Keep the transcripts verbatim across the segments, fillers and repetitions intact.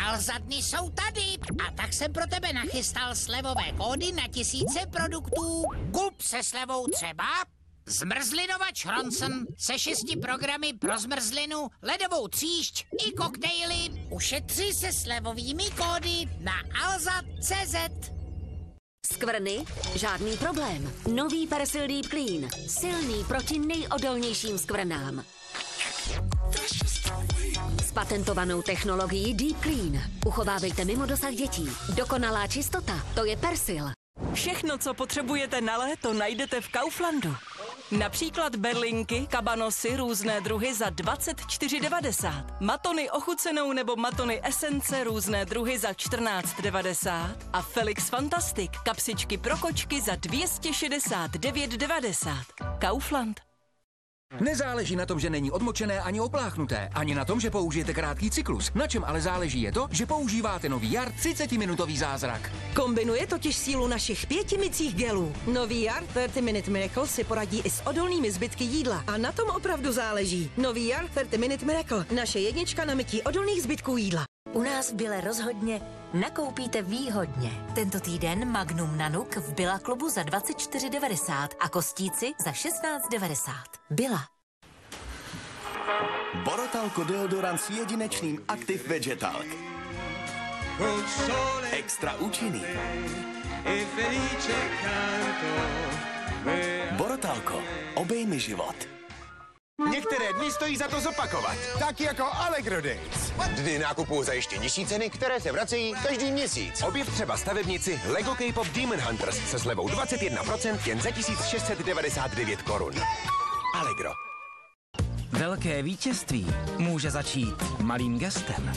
Alza-dny jsou tady. A tak jsem pro tebe nachystal slevové kódy na tisíce produktů. Gulp se slevou třeba, zmrzlinovač Ronson se šesti programy pro zmrzlinu, ledovou tříšť i koktejly. Ušetří se slevovými kódy na alza tečka cé zet. Skvrny? Žádný problém. Nový Persil Deep Clean. Silný proti nejodolnějším skvrnám. S patentovanou technologií Deep Clean. Uchovávejte mimo dosah dětí. Dokonalá čistota, to je Persil. Všechno, co potřebujete na léto, najdete v Kauflandu. Například berlinky, kabanosy, různé druhy za dvacet čtyři devadesát. Matony ochucenou nebo matony esence různé druhy za čtrnáct devadesát. A Felix Fantastic, kapsičky pro kočky za dvě stě šedesát devět devadesát. Kaufland. Nezáleží na tom, že není odmočené ani opláchnuté, ani na tom, že použijete krátký cyklus. Na čem ale záleží je to, že používáte nový Jar třicetiminutový zázrak. Kombinuje totiž sílu našich pěti mycích gelů. Nový Jar třicet Minute Miracle si poradí i s odolnými zbytky jídla. A na tom opravdu záleží. Nový Jar třicet Minute Miracle. Naše jednička na mytí odolných zbytků jídla. U nás v Bile rozhodně nakoupíte výhodně. Tento týden Magnum Nanuk v Billa klubu za dvacet čtyři devadesát a kostíci za šestnáct devadesát. Billa. Borotalco deodorant s jedinečným Active Vegetalk. Extra účinný. Borotalco. Obejmi život. Některé dny stojí za to zopakovat, tak jako Allegro Days. Dny nákupu za ještě nižší ceny, které se vracejí každý měsíc. Objev třeba stavebnici Lego K-pop Demon Hunters se slevou dvacet jedna procent jen za tisíc šest set devadesát devět korun. Allegro. Velké vítězství může začít malým gestem.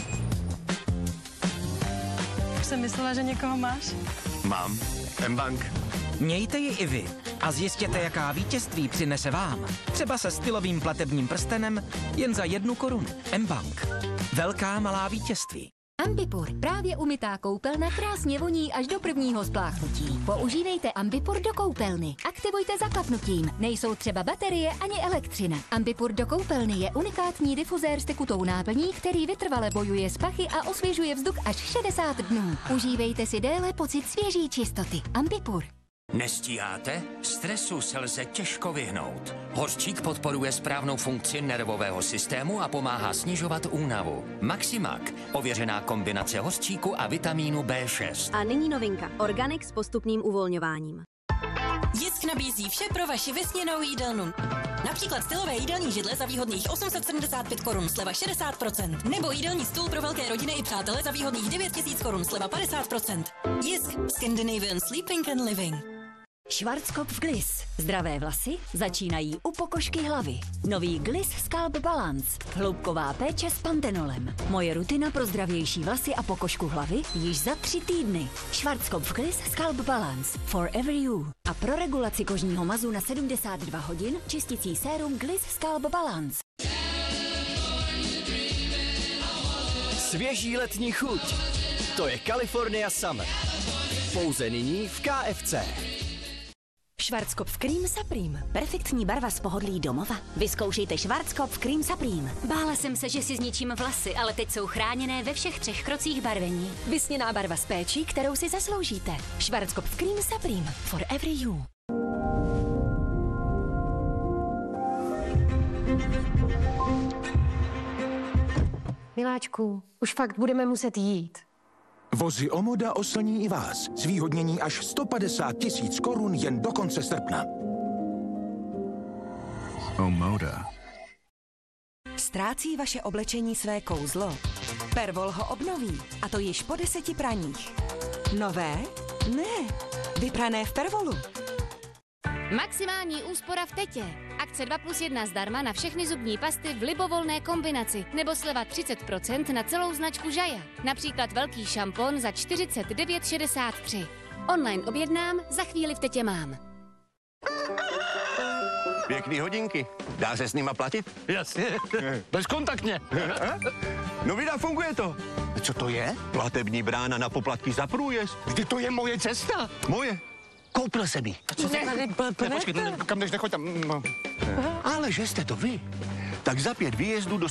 Už jsem myslela, že někoho máš. Mám. M-Bank. Mějte ji i vy a zjistěte, jaká vítězství přinese vám. Třeba se stylovým platebním prstenem jen za jednu korunu. M-Bank. Velká malá vítězství. Ambipur, právě umytá koupelna krásně voní až do prvního spláchnutí. Používejte Ambipur do koupelny. Aktivujte zaklapnutím. Nejsou třeba baterie ani elektřina. Ambipur do koupelny je unikátní difuzér s tekutou náplní, který vytrvale bojuje s pachy a osvěžuje vzduch až šedesát dnů. Užívejte si déle pocit svěží čistoty. Ambipur. Nestíháte? Stresu se lze těžko vyhnout. Hořčík podporuje správnou funkci nervového systému a pomáhá snižovat únavu. Maximak, ověřená kombinace hořčíku a vitamínu bé šest. A nyní novinka. Organic s postupným uvolňováním. Jisk nabízí vše pro vaši vysněnou jídelnu. Například stylové jídelní židle za výhodných osm set sedmdesát pět korun, sleva šedesát procent. Nebo jídelní stůl pro velké rodiny i přátele za výhodných devět tisíc korun, sleva padesát procent. Jisk, Scandinavian Sleeping and Living. Schwarzkopf Gliss. Zdravé vlasy začínají u pokožky hlavy. Nový Gliss Scalp Balance. Hloubková péče s pantenolem. Moje rutina pro zdravější vlasy a pokožku hlavy již za tři týdny. Schwarzkopf Gliss Scalp Balance. Forever you. A pro regulaci kožního mazu na sedmdesát dva hodin čisticí sérum Gliss Scalp Balance. Svěží letní chuť. To je California Summer. Pouze nyní v K F C. Schwarzkopf Cream Supreme. Perfektní barva z pohodlí domova. Vyzkoušejte Schwarzkopf Cream Supreme. Bála jsem se, že si zničím vlasy, ale teď jsou chráněné ve všech třech krocích barvení. Vysněná barva z péčí, kterou si zasloužíte. Schwarzkopf Cream Supreme. Forever you. Miláčku, už fakt budeme muset jít. Vozy Omoda oslní i vás. Zvýhodnění až sto padesát tisíc korun jen do konce srpna. Omoda. Ztrácí vaše oblečení své kouzlo? Pervol ho obnoví, a to již po deseti praních. Nové? Ne, vyprané v Pervolu. Maximální úspora v Tetě. Akce dva plus jedna zdarma na všechny zubní pasty v libovolné kombinaci nebo sleva třicet procent na celou značku Jaja. Například velký šampon za čtyřicet devět šedesát tři. Online objednám, za chvíli v Tetě mám. Pěkný hodinky. Dá se s nima platit? Jasně. Bezkontaktně. No vida, funguje to. Co to je? Platební brána na poplatky za průjezd. Vždy to je moje cesta. Moje. Koupil jsem ji. Co se tady ne, počkej, kam jdeš, nechoď tam. No. Ale že jste to vy, tak za pět výjezdů do